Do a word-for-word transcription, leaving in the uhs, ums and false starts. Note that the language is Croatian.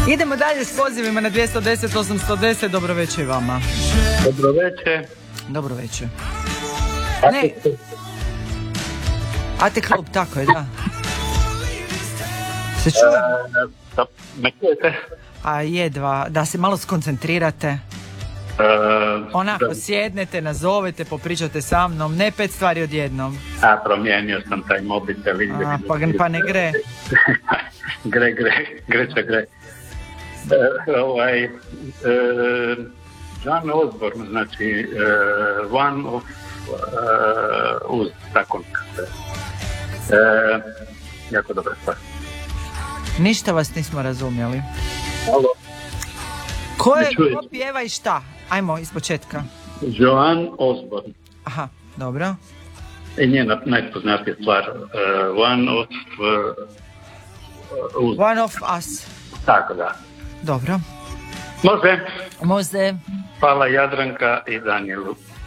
Idemo dalje s pozivima na dvjesto deset osamsto deset. Dobro večer vama. Dobro večer. Dobro večer. Ne. Ate klub, tako je, da. Se čuje? Da, me čujete? A jedva, da se malo skoncentrirate. Uh, Onako, da. sjednete, nazovete, popričate sa mnom, ne pet stvari odjednom. A, promijenio sam taj mobitel. A, pa, pa ne gre. gre, gre, greće, gre. Uh, ovaj, uh, John Osborne, znači, uh, One of uh, uz, tako uh, jako dobra stvar. Ništa vas nismo razumjeli. Halo. Ko je, ko pjeva i šta? Ajmo, iz početka. Joan Osborne. Aha, dobro. I njena najpoznatija stvar, uh, One of uh, uz. One of us. Tako da. Dobro. Može. Može. Hvala Jadranka i Danielu.